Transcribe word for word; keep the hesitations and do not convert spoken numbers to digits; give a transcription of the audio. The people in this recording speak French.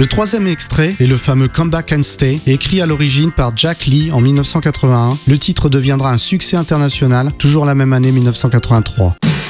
Le troisième extrait est le fameux Come Back and Stay, écrit à l'origine par Jack Lee en mille neuf cent quatre-vingt-un. Le titre deviendra un succès international, toujours la même année mille neuf cent quatre-vingt-trois.